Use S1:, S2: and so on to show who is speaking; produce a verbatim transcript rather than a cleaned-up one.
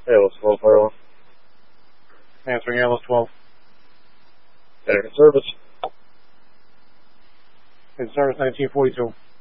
S1: Atlas twelve, fire off.
S2: Answering Atlas twelve.
S1: In service.
S2: In service nineteen forty-two.